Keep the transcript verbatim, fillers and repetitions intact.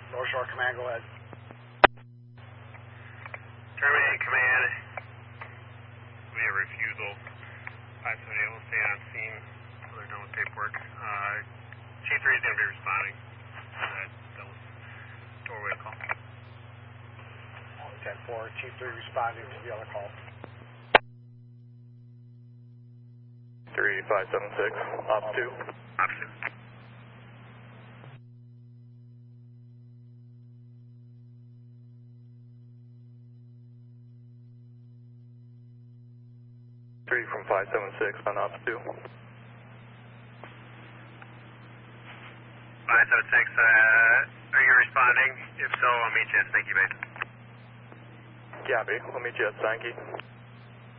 North Shore Command, go ahead. Terminating command. We have refusal. five seventy-eight will stay on scene until they're done with paperwork. Uh, Chief three is going to be responding. Uh, that was doorway call. ten four, Chief three responding to the other call. three five seven six, Op two. Op two. three from five seven six on Op two. five seven six, uh, are you responding? If so, I'll meet you at Stinky Base. Copy, we'll meet you at Sankey.